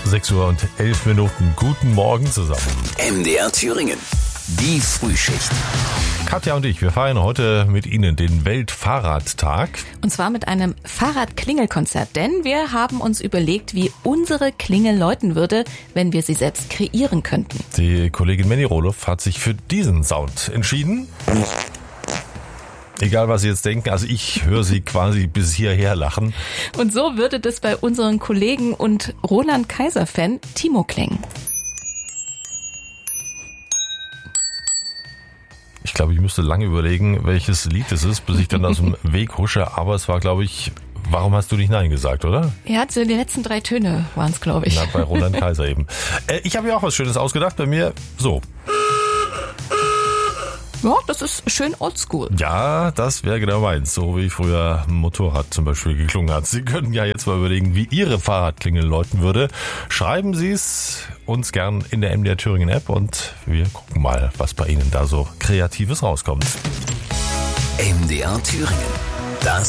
6:11 Uhr. Guten Morgen zusammen. MDR Thüringen. Die Frühschicht. Katja und ich, wir feiern heute mit Ihnen den Weltfahrradtag. Und zwar mit einem Fahrradklingelkonzert, denn wir haben uns überlegt, wie unsere Klingel läuten würde, wenn wir sie selbst kreieren könnten. Die Kollegin Manny Roloff hat sich für diesen Sound entschieden. Egal, was Sie jetzt denken, also ich höre Sie quasi bis hierher lachen. Und so würde das bei unseren Kollegen und Roland Kaiser-Fan Timo klingen. Ich glaube, ich müsste lange überlegen, welches Lied es ist, bis ich dann aus dem Weg husche. Aber es war, glaube ich, warum hast du nicht Nein gesagt, oder? Ja, so die letzten 3 Töne waren es, glaube ich. Na, bei Roland Kaiser eben. Ich habe mir auch was Schönes ausgedacht, bei mir so. Ja, das ist schön oldschool. Ja, das wäre genau meins, so wie früher ein Motorrad zum Beispiel geklungen hat. Sie können ja jetzt mal überlegen, wie Ihre Fahrradklingel läuten würde. Schreiben Sie es uns gern in der MDR Thüringen App und wir gucken mal, was bei Ihnen da so Kreatives rauskommt. MDR Thüringen. Das